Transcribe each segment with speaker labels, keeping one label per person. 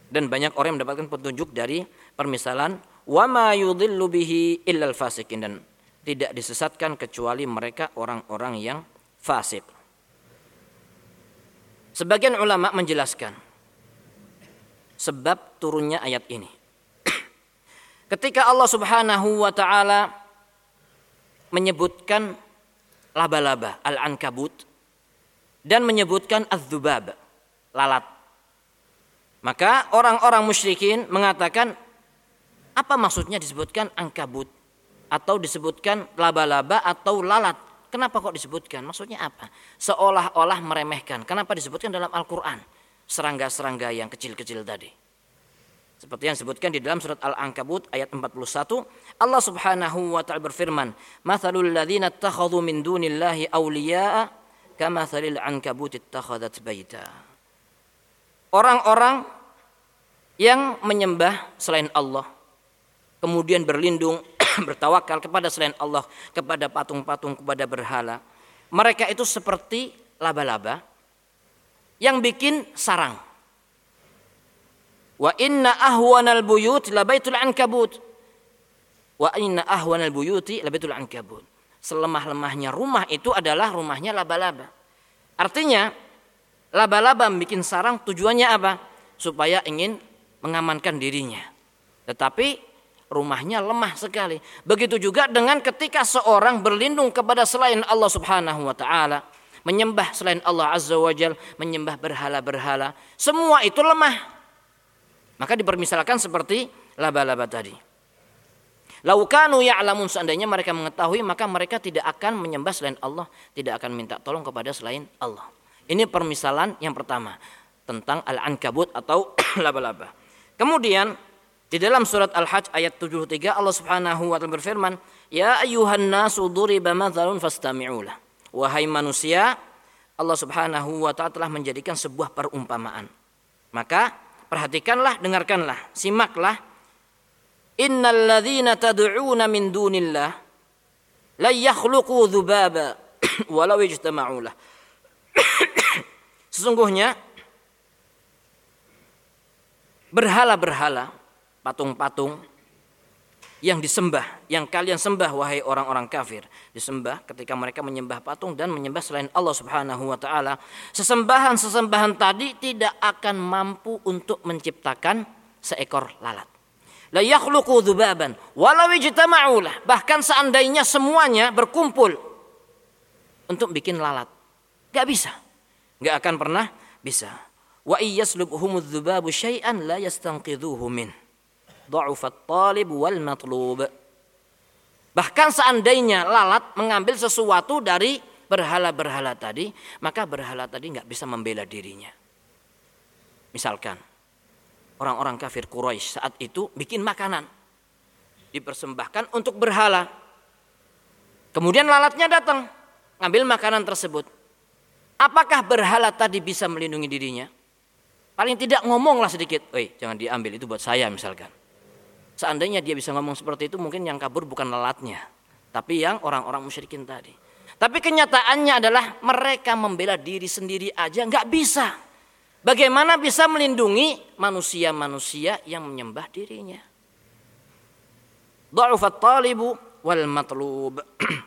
Speaker 1: Dan banyak orang yang mendapatkan petunjuk dari permisalan wa ma yudhillu bihi illal fasikin, dan tidak disesatkan kecuali mereka orang-orang yang fasik. Sebagian ulama menjelaskan sebab turunnya ayat ini. Ketika Allah Subhanahu wa taala menyebutkan laba-laba, al-ankabut, dan menyebutkan az-zubab, lalat, maka orang-orang musyrikin mengatakan, apa maksudnya disebutkan ankabut atau disebutkan laba-laba atau lalat? Kenapa kok disebutkan? Maksudnya apa? Seolah-olah meremehkan. Kenapa disebutkan dalam Al-Quran? Serangga-serangga yang kecil-kecil tadi. Seperti yang disebutkan di dalam surat Al-Ankabut ayat 41. Allah Subhanahu wa ta'ala berfirman, "Mathalul ladzina ittakhadhu min dunillahi awliya'a kamathalil ankabut ittakhadat baita." Orang-orang yang menyembah selain Allah, kemudian berlindung, bertawakal kepada selain Allah, kepada patung-patung, kepada berhala, mereka itu seperti laba-laba yang bikin sarang. Wa inna ahwanal buyut labaitul ankabut. Wa inna ahwanal buyuti labaitul ankabut. Selemah-lemahnya rumah itu adalah rumahnya laba-laba. Artinya laba-laba bikin sarang tujuannya apa? Supaya ingin mengamankan dirinya. Tetapi rumahnya lemah sekali. Begitu juga dengan ketika seorang berlindung kepada selain Allah Subhanahu wa taala, menyembah selain Allah Azza wa Jalla, menyembah berhala-berhala, semua itu lemah. Maka dipermisalkan seperti laba-laba tadi. Lau kanu ya'lamun, seandainya mereka mengetahui, maka mereka tidak akan menyembah selain Allah, tidak akan minta tolong kepada selain Allah. Ini permisalan yang pertama tentang al-ankabut atau laba-laba. Kemudian di dalam surat Al-Hajj ayat 73 Allah Subhanahu wa taala berfirman, "Ya ayyuhan nasu duriba mathalun fastami'u lah." Wahai manusia, Allah Subhanahu wa taala telah menjadikan sebuah perumpamaan. Maka perhatikanlah, dengarkanlah, simaklah. Innal ladzina tad'una min dunillah la yakhluqu dzubaba walau ijtama'u lah. Sesungguhnya berhala-berhala, patung-patung yang disembah, yang kalian sembah wahai orang-orang kafir, disembah ketika mereka menyembah patung dan menyembah selain Allah Subhanahu wa taala, sesembahan-sesembahan tadi tidak akan mampu untuk menciptakan seekor lalat. La yakhluqu dzubaban walau ijtama'u lah. Bahkan seandainya semuanya berkumpul untuk bikin lalat, enggak bisa. Enggak akan pernah bisa. Wa iyaslubhumudz dzubabu syai'an la yastanqidhuhu min. Dha'ufat talib wal matlub. Bahkan seandainya lalat mengambil sesuatu dari berhala-berhala tadi, maka berhala tadi enggak bisa membela dirinya. Misalkan orang-orang kafir Quraisy saat itu bikin makanan, dipersembahkan untuk berhala. Kemudian lalatnya datang, ngambil makanan tersebut. Apakah berhala tadi bisa melindungi dirinya? Paling tidak ngomonglah sedikit, jangan diambil, itu buat saya misalkan. Seandainya dia bisa ngomong seperti itu, mungkin yang kabur bukan lalatnya, tapi yang orang-orang musyrikin tadi. Tapi kenyataannya adalah mereka membela diri sendiri aja nggak bisa. Bagaimana bisa melindungi manusia-manusia yang menyembah dirinya? Dha'ufat talibu wal matlub.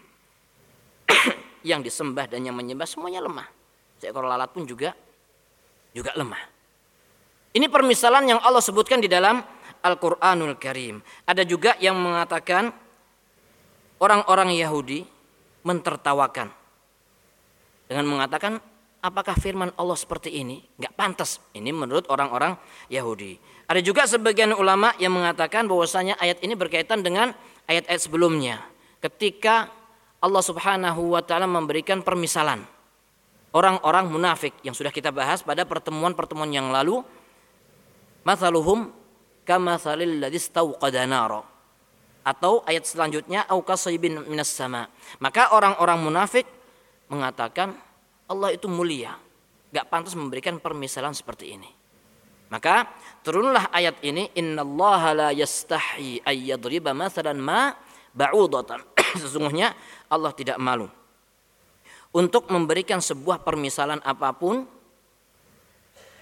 Speaker 1: Yang disembah dan yang menyembah semuanya lemah. Seekor lalat pun juga lemah. Ini permisalan yang Allah sebutkan di dalam Al-Quranul Karim. Ada juga yang mengatakan orang-orang Yahudi mentertawakan dengan mengatakan, apakah firman Allah seperti ini? Enggak pantas. Ini menurut orang-orang Yahudi. Ada juga sebagian ulama yang mengatakan bahwasanya ayat ini berkaitan dengan ayat-ayat sebelumnya. Ketika Allah Subhanahu wa taala memberikan permisalan orang-orang munafik yang sudah kita bahas pada pertemuan-pertemuan yang lalu. Mathaluhum kamathalil ladzi istawqada nara. Atau ayat selanjutnya au kasaybin minas sama. Maka orang-orang munafik mengatakan Allah itu mulia, enggak pantas memberikan permisalan seperti ini. Maka turunlah ayat ini, innallaha la yastahi ay yadriba mathalan ma ba'udatan. Sesungguhnya Allah tidak malu untuk memberikan sebuah permisalan apapun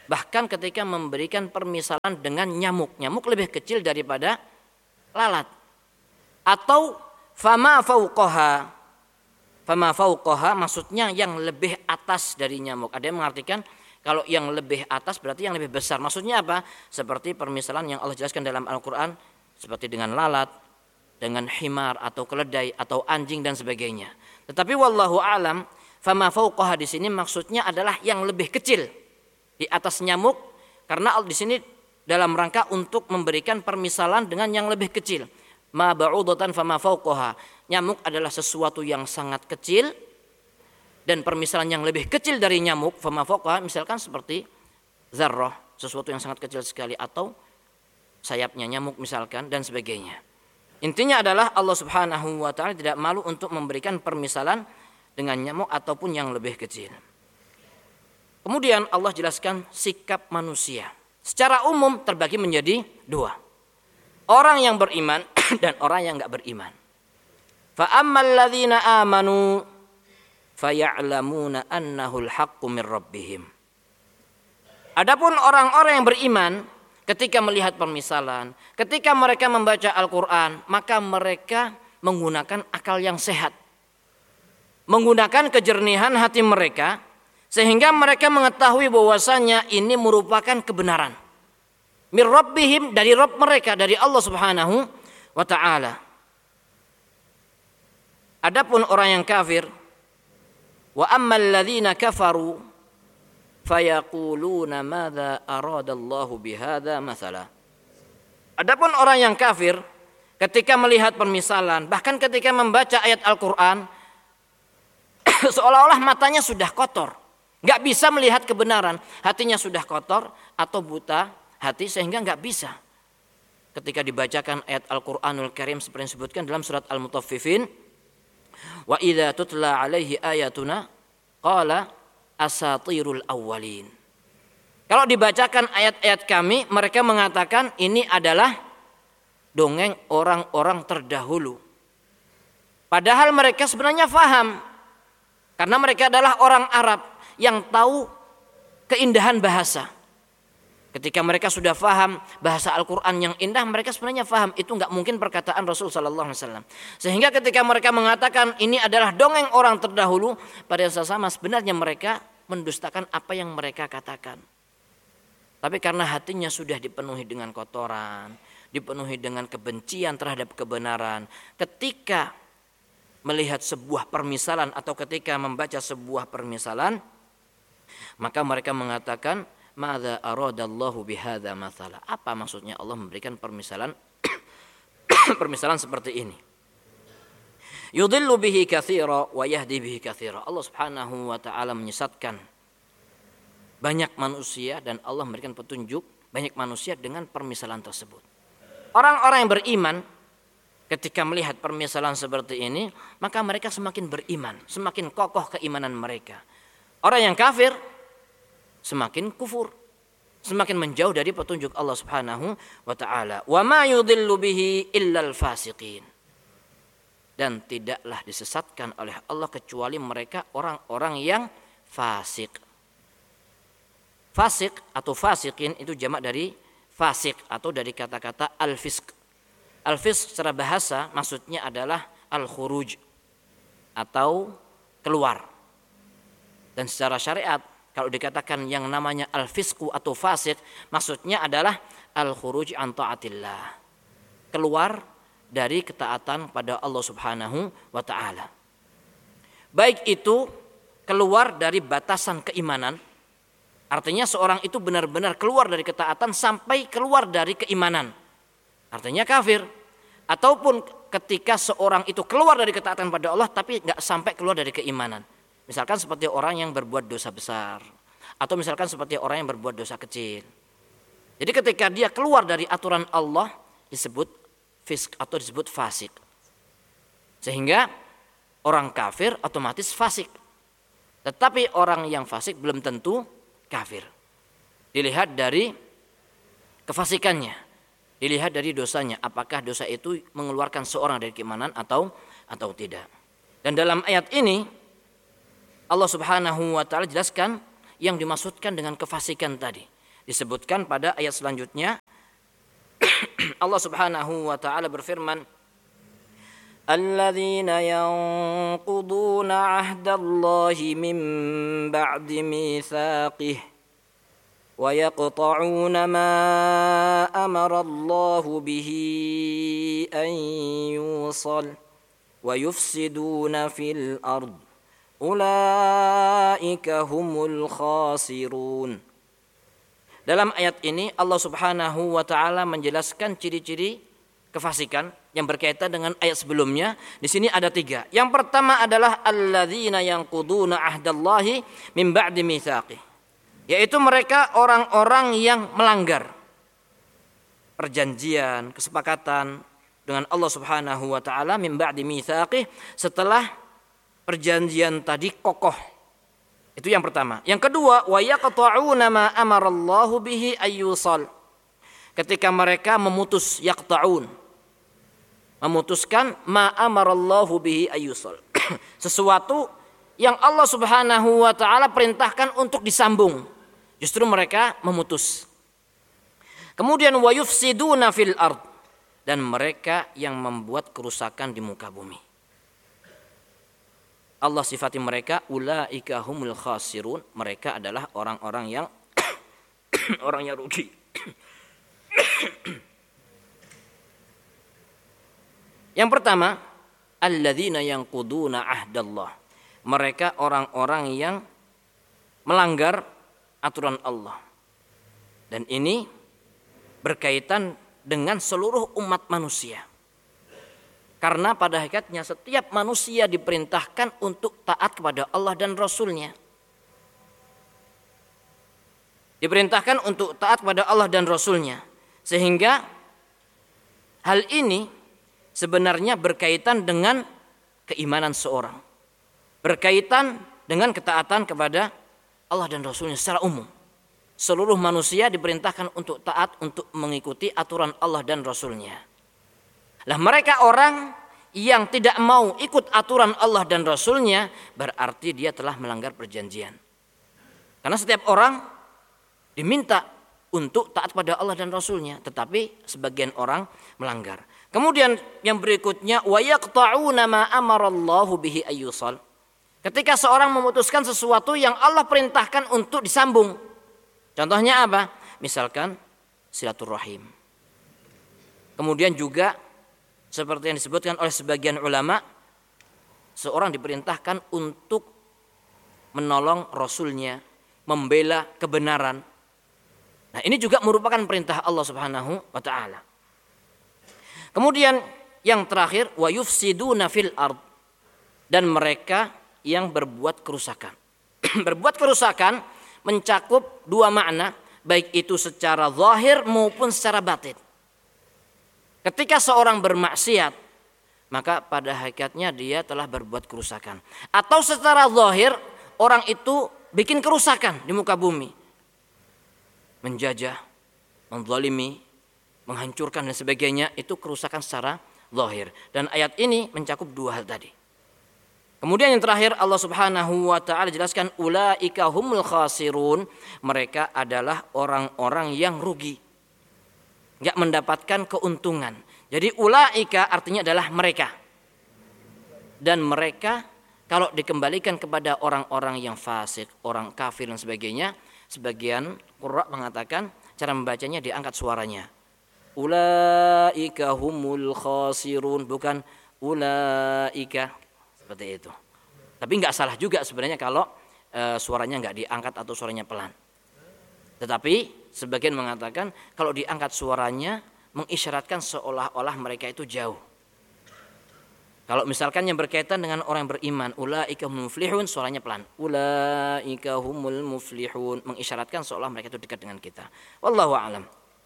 Speaker 1: Bahkan ketika memberikan permisalan dengan nyamuk. Nyamuk lebih kecil daripada lalat. Atau fama fauqaha. Fama fauqaha maksudnya yang lebih atas dari nyamuk. Ada yang mengartikan kalau yang lebih atas berarti yang lebih besar. Maksudnya apa? Seperti permisalan yang Allah jelaskan dalam Al-Quran. Seperti dengan lalat, dengan himar atau keledai atau anjing dan sebagainya. Tetapi wallahu alam, fama fauqaha di sini maksudnya adalah yang lebih kecil di atas nyamuk, karena di sini dalam rangka untuk memberikan permisalan dengan yang lebih kecil. Ma ba'udatan fama fauqaha. Nyamuk adalah sesuatu yang sangat kecil, dan permisalan yang lebih kecil dari nyamuk fama fauqaha misalkan seperti zarrah, sesuatu yang sangat kecil sekali, atau sayapnya nyamuk misalkan dan sebagainya. Intinya adalah Allah Subhanahu wa taala tidak malu untuk memberikan permisalan dengan nyamuk ataupun yang lebih kecil. Kemudian Allah jelaskan sikap manusia. Secara umum terbagi menjadi dua. Orang yang beriman dan orang yang enggak beriman. Fa ammal ladzina amanu faya'lamuna annahul haqqu mir rabbihim. Adapun orang-orang yang beriman, ketika melihat permisalan, ketika mereka membaca Al-Quran, maka mereka menggunakan akal yang sehat. Menggunakan kejernihan hati mereka, sehingga mereka mengetahui bahwasanya ini merupakan kebenaran. Mir Rabbihim, dari Rabb mereka, dari Allah Subhanahu wa ta'ala. Adapun orang yang kafir, wa ammal ladzina kafaru fayaquluna madza aradallahu bihadza mathala. Adapun orang yang kafir ketika melihat permisalan, bahkan ketika membaca ayat Al-Qur'an seolah-olah matanya sudah kotor, enggak bisa melihat kebenaran, hatinya sudah kotor atau buta hati sehingga enggak bisa. Ketika dibacakan ayat Al-Qur'anul Karim seperti yang disebutkan dalam surat Al-Mutaffifin, wa idza tutla alaihi ayatuna qala asatirul awwalin. Kalau dibacakan ayat-ayat kami, mereka mengatakan ini adalah dongeng orang-orang terdahulu. Padahal mereka sebenarnya faham, karena mereka adalah orang Arab yang tahu keindahan bahasa. Ketika mereka sudah faham bahasa Al-Quran yang indah, mereka sebenarnya faham itu enggak mungkin perkataan Rasul sallallahu alaihi wasallam. Sehingga ketika mereka mengatakan ini adalah dongeng orang terdahulu, pada saat sama sebenarnya mereka mendustakan apa yang mereka katakan. Tapi karena hatinya sudah dipenuhi dengan kotoran, dipenuhi dengan kebencian terhadap kebenaran, ketika melihat sebuah permisalan atau ketika membaca sebuah permisalan, maka mereka mengatakan madza aradallahu bihadza mathala. Apa maksudnya Allah memberikan permisalan permisalan seperti ini? Yudhillu bihi katsira wa yahdi bihi katsira. Allah Subhanahu wa taala menyesatkan banyak manusia dan Allah memberikan petunjuk banyak manusia dengan permisalan tersebut. Orang-orang yang beriman ketika melihat permisalan seperti ini, maka mereka semakin beriman, semakin kokoh keimanan mereka. Orang yang kafir semakin kufur, semakin menjauh dari petunjuk Allah Subhanahu wa taala. Wa ma yudhillu bihi illal fasiqin. Dan tidaklah disesatkan oleh Allah kecuali mereka orang-orang yang fasik. Fasik atau fasikin itu jamak dari fasik atau dari kata-kata al-fisq. Al-fisq secara bahasa maksudnya adalah al-khuruj atau keluar. Dan secara syariat kalau dikatakan yang namanya al-fisqu atau fasik, maksudnya adalah al-khuruj an ta'atillah. Keluar dari ketaatan pada Allah Subhanahu wa ta'ala. Baik itu keluar dari batasan keimanan, artinya seorang itu benar-benar keluar dari ketaatan sampai keluar dari keimanan, artinya kafir. Ataupun ketika seorang itu keluar dari ketaatan pada Allah tapi enggak sampai keluar dari keimanan. Misalkan seperti orang yang berbuat dosa besar, atau misalkan seperti orang yang berbuat dosa kecil. Jadi ketika dia keluar dari aturan Allah disebut fisk atau disebut fasik. Sehingga orang kafir otomatis fasik. Tetapi orang yang fasik belum tentu kafir. Dilihat dari kefasikannya, dilihat dari dosanya, apakah dosa itu mengeluarkan seorang dari keimanan atau tidak. Dan dalam ayat ini Allah Subhanahu wa taala jelaskan yang dimaksudkan dengan kefasikan tadi. Disebutkan pada ayat selanjutnya Allah Subhanahu wa taala berfirman, Alladzina yanquduna ahdallahi min ba'di mitsaqih wa yaqta'una ma amara Allahu bihi an yusal wa yufsiduna fil ard ulaika humul khasirun. Dalam ayat ini Allah Subhanahu wa taala menjelaskan ciri-ciri kefasikan yang berkaitan dengan ayat sebelumnya. Di sini ada 3. Yang pertama adalah alladzina yanquduna ahdallahi min ba'di mitsaqih, yaitu mereka orang-orang yang melanggar perjanjian, kesepakatan dengan Allah Subhanahu wa taala min ba'di mitsaqih, setelah perjanjian tadi kokoh. Itu yang pertama. Yang kedua, wa yaqta'una ma amarallahu bihi ayyusal. Ketika mereka memutuskan ma amarallahu bihi ayyusal. Sesuatu yang Allah Subhanahu wa taala perintahkan untuk disambung, justru mereka memutus. Kemudian wa yufsiduna fil ard, dan mereka yang membuat kerusakan di muka bumi. Allah sifati mereka ulaika humul khasirun, mereka adalah orang-orang yang orang yang rugi. Yang pertama, alladzina yanquduna ahdallah, mereka orang-orang yang melanggar aturan Allah. Dan ini berkaitan dengan seluruh umat manusia. Karena pada hakikatnya setiap manusia diperintahkan untuk taat kepada Allah dan Rasulnya. Diperintahkan untuk taat kepada Allah dan Rasulnya. Sehingga hal ini sebenarnya berkaitan dengan keimanan seorang. Berkaitan dengan ketaatan kepada Allah dan Rasulnya secara umum. Seluruh manusia diperintahkan untuk taat, untuk mengikuti aturan Allah dan Rasulnya. Lah mereka orang yang tidak mau ikut aturan Allah dan Rasulnya, berarti dia telah melanggar perjanjian. Karena setiap orang diminta untuk taat pada Allah dan Rasulnya, tetapi sebagian orang melanggar. Kemudian yang berikutnya, wa yaqta'una ma amarallahu bihi ayyusal. Ketika seorang memutuskan sesuatu yang Allah perintahkan untuk disambung. Contohnya apa? Misalkan silaturahim. Kemudian juga seperti yang disebutkan oleh sebagian ulama, seorang diperintahkan untuk menolong Rasulnya, membela kebenaran. Nah, ini juga merupakan perintah Allah Subhanahu wa taala. Kemudian yang terakhir, wa yufsiduna fil ard, dan mereka yang berbuat kerusakan. Berbuat kerusakan mencakup 2 makna, baik itu secara zahir maupun secara batin. Ketika seorang bermaksiat, maka pada hakikatnya dia telah berbuat kerusakan. Atau secara zahir, orang itu bikin kerusakan di muka bumi. Menjajah, menzalimi, menghancurkan dan sebagainya, itu kerusakan secara zahir. Dan ayat ini mencakup 2 hal tadi. Kemudian yang terakhir Allah Subhanahu wa taala jelaskan ulaika humul khasirun, mereka adalah orang-orang yang rugi. Enggak mendapatkan keuntungan. Jadi ulaika artinya adalah mereka. Dan mereka kalau dikembalikan kepada orang-orang yang fasik, orang kafir dan sebagainya, sebagian qurra mengatakan cara membacanya diangkat suaranya. Ulaika humul khasirun, bukan ulaika, seperti itu. Tapi enggak salah juga sebenarnya kalau suaranya enggak diangkat atau suaranya pelan. Tetapi sebagian mengatakan kalau diangkat suaranya mengisyaratkan seolah-olah mereka itu jauh. Kalau misalkan yang berkaitan dengan orang yang beriman, ulaika humul muflihun, suaranya pelan. Ulaika humul muflihun, mengisyaratkan seolah mereka itu dekat dengan kita. Wallahu a'lam.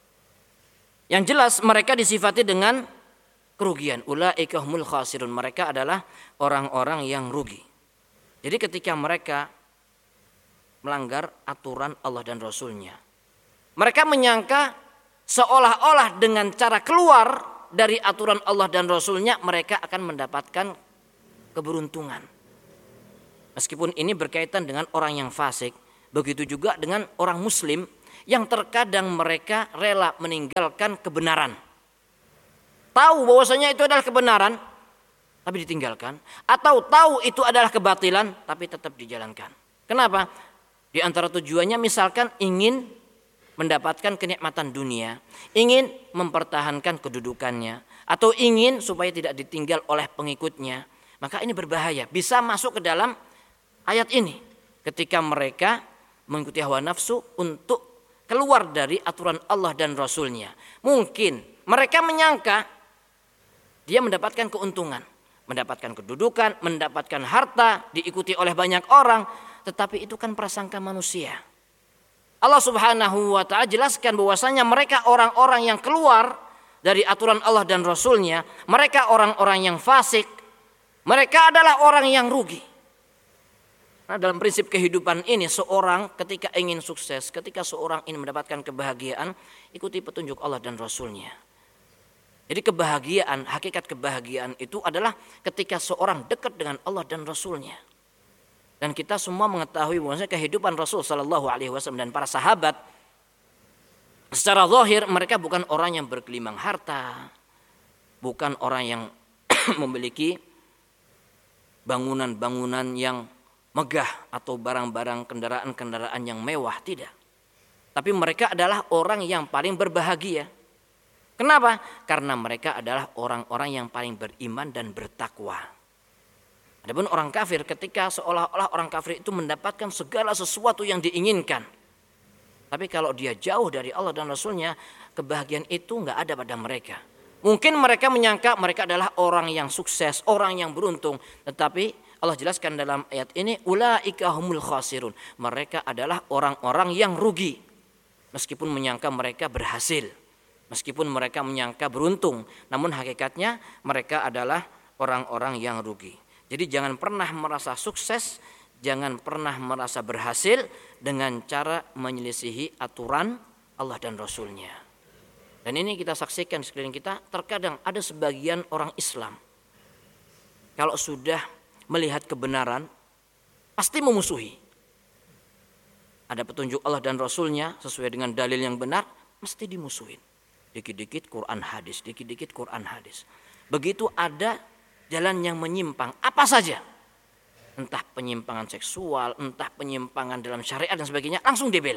Speaker 1: Yang jelas mereka disifati dengan kerugian. Ulaika humul khasirun, mereka adalah orang-orang yang rugi. Jadi ketika mereka melanggar aturan Allah dan Rasulnya, mereka menyangka seolah-olah dengan cara keluar dari aturan Allah dan Rasulnya mereka akan mendapatkan keberuntungan. Meskipun ini berkaitan dengan orang yang fasik, begitu juga dengan orang muslim yang terkadang mereka rela meninggalkan kebenaran. Tahu bahwasanya itu adalah kebenaran, tapi ditinggalkan. Atau tahu itu adalah kebatilan, tapi tetap dijalankan. Kenapa? Di antara tujuannya misalkan ingin mendapatkan kenikmatan dunia, ingin mempertahankan kedudukannya, atau ingin supaya tidak ditinggal oleh pengikutnya. Maka ini berbahaya, bisa masuk ke dalam ayat ini. Ketika mereka mengikuti hawa nafsu untuk keluar dari aturan Allah dan Rasulnya. Mungkin mereka menyangka dia mendapatkan keuntungan, mendapatkan kedudukan, mendapatkan harta, diikuti oleh banyak orang. Tetapi itu kan prasangka manusia. Allah Subhanahu wa ta'ala jelaskan bahwasanya mereka orang-orang yang keluar dari aturan Allah dan Rasulnya. Mereka orang-orang yang fasik. Mereka adalah orang yang rugi. Nah, dalam prinsip kehidupan ini seorang ketika ingin sukses, ketika seorang ingin mendapatkan kebahagiaan, ikuti petunjuk Allah dan Rasulnya. Jadi kebahagiaan, hakikat kebahagiaan itu adalah ketika seorang dekat dengan Allah dan Rasulnya. Dan kita semua mengetahui bahwa kehidupan Rasul Sallallahu Alaihi Wasallam dan para sahabat, secara zahir mereka bukan orang yang bergelimang harta, bukan orang yang memiliki bangunan-bangunan yang megah atau barang-barang kendaraan-kendaraan yang mewah, tidak. Tapi mereka adalah orang yang paling berbahagia. Kenapa? Karena mereka adalah orang-orang yang paling beriman dan bertakwa. Adapun orang kafir, ketika seolah-olah orang kafir itu mendapatkan segala sesuatu yang diinginkan. Tapi kalau dia jauh dari Allah dan Rasulnya, kebahagiaan itu nggak ada pada mereka. Mungkin mereka menyangka mereka adalah orang yang sukses, orang yang beruntung. Tetapi Allah jelaskan dalam ayat ini, ulaika humul khasirun. Mereka adalah orang-orang yang rugi. Meskipun menyangka mereka berhasil. Meskipun mereka menyangka beruntung, namun hakikatnya mereka adalah orang-orang yang rugi. Jadi jangan pernah merasa sukses, jangan pernah merasa berhasil dengan cara menyelisihi aturan Allah dan Rasulnya. Dan ini kita saksikan di sekeliling kita, terkadang ada sebagian orang Islam, kalau sudah melihat kebenaran, pasti memusuhi. Ada petunjuk Allah dan Rasulnya sesuai dengan dalil yang benar, mesti dimusuhin. Dikit-dikit Quran hadis, dikit-dikit Quran hadis. Begitu ada jalan yang menyimpang, apa saja. Entah penyimpangan seksual, entah penyimpangan dalam syariat dan sebagainya, langsung dibela.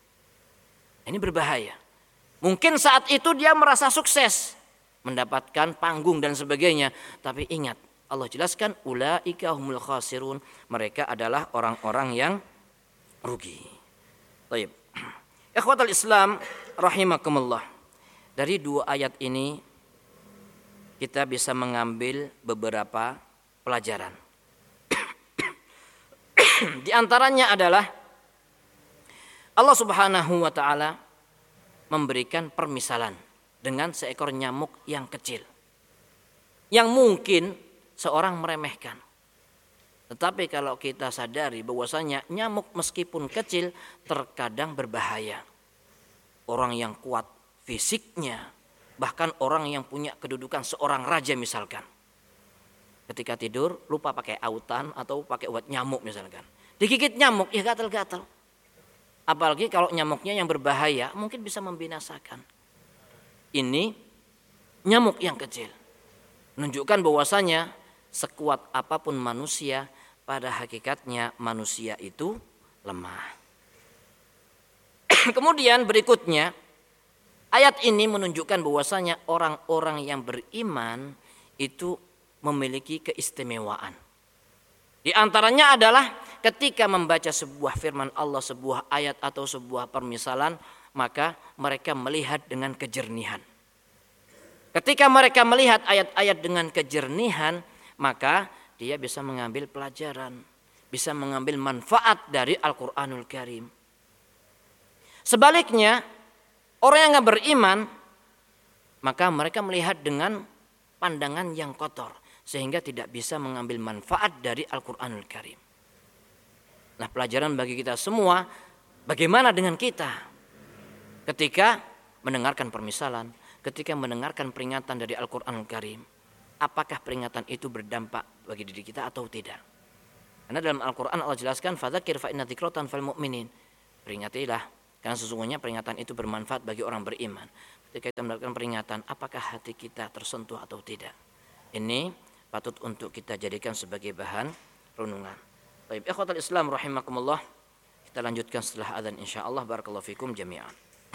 Speaker 1: Ini berbahaya. Mungkin saat itu dia merasa sukses, mendapatkan panggung dan sebagainya. Tapi ingat, Allah jelaskan, ulaika humul khasirun. Mereka adalah orang-orang yang rugi. Baik. Ikhwatul Islam rahimakumullah. Dari dua ayat ini kita bisa mengambil beberapa pelajaran. Di antaranya adalah Allah Subhanahu wa ta'ala memberikan permisalan dengan seekor nyamuk yang kecil, yang mungkin seorang meremehkan. Tetapi kalau kita sadari bahwasanya nyamuk meskipun kecil terkadang berbahaya. Orang yang kuat fisiknya, bahkan orang yang punya kedudukan seorang raja misalkan, ketika tidur lupa pakai autan atau pakai obat nyamuk misalkan, digigit nyamuk ya gatal-gatal. Apalagi kalau nyamuknya yang berbahaya, mungkin bisa membinasakan. Ini nyamuk yang kecil, menunjukkan bahwasanya sekuat apapun manusia, pada hakikatnya manusia itu lemah. Kemudian berikutnya, ayat ini menunjukkan bahwasanya orang-orang yang beriman itu memiliki keistimewaan. Di antaranya adalah ketika membaca sebuah firman Allah, sebuah ayat atau sebuah permisalan, maka mereka melihat dengan kejernihan. Ketika mereka melihat ayat-ayat dengan kejernihan, maka dia bisa mengambil pelajaran, bisa mengambil manfaat dari Al-Quranul Karim. Sebaliknya, orang yang tidak beriman, maka mereka melihat dengan pandangan yang kotor, sehingga tidak bisa mengambil manfaat dari Al-Quranul Karim. Nah, pelajaran bagi kita semua, bagaimana dengan kita ketika mendengarkan permisalan, ketika mendengarkan peringatan dari Al-Quranul Karim, apakah peringatan itu berdampak bagi diri kita atau tidak? Karena dalam Al-Quran Allah jelaskan, fadzakir fa inna dzikratan fal mu'minin. Peringatilah Karena sesungguhnya peringatan itu bermanfaat bagi orang beriman. Ketika kita mendapatkan peringatan, apakah hati kita tersentuh atau tidak? Ini patut untuk kita jadikan sebagai bahan renungan. Baik, ikhwatul Islam rahimakumullah. Kita lanjutkan setelah adzan insyaallah. Barakallahu fikum jami'an.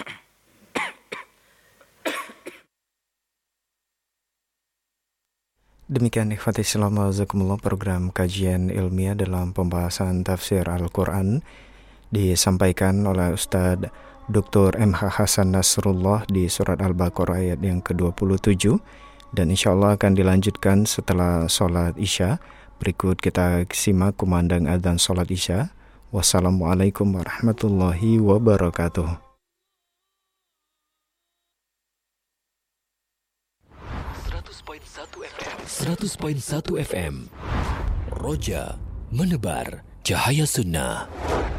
Speaker 2: Demikian ikhwati Islam wazakumullah, program kajian ilmiah dalam pembahasan tafsir Al-Quran disampaikan oleh Ustadz Dr. M.H. Hasan Nasrullah di surat Al-Baqarah ayat yang ke-27, dan insya Allah akan dilanjutkan setelah sholat isya. Berikut kita simak kumandang adzan sholat isya. Wassalamualaikum warahmatullahi wabarakatuh.
Speaker 3: 100.1 FM Roja menebar cahaya sunnah.